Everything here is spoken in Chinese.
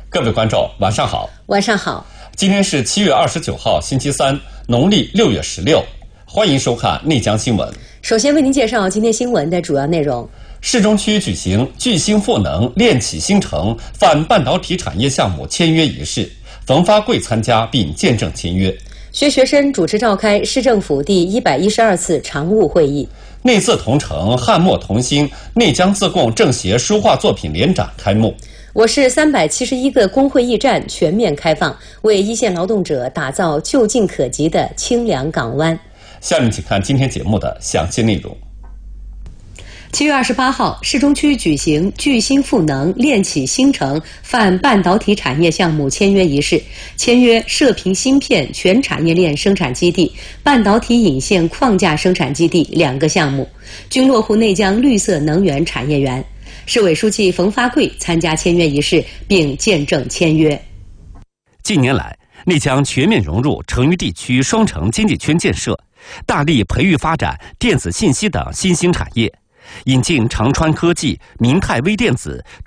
各位观众，晚上好。 晚上好。 今天是7月29号，星期三，农历6月16。欢迎收看内江新闻。 首先为您介绍今天新闻的主要内容。 市中区举行巨星赋能、炼启星城泛半导体产业项目签约仪式，冯发贵参加并见证签约。 薛学深主持召开市政府第112次常务会议。 内字同城、汉墨同心内江自贡政协书画作品联展开幕。 我市371个工会驿站全面开放，为一线劳动者打造就近可及的清凉港湾。 下面请看今天节目的详细内容。 7月28号，市中区举行巨星赋能、炼启星城泛半导体产业项目签约仪式，签约射频芯片全产业链生产基地、半导体引线框架生产基地2个项目，均落户内江绿色能源产业园。市委书记冯发贵参加签约仪式并见证签约。 近年来，内江全面融入成渝地区双城经济圈建设，大力培育发展电子信息等新兴产业，引进长川科技、明泰微电子、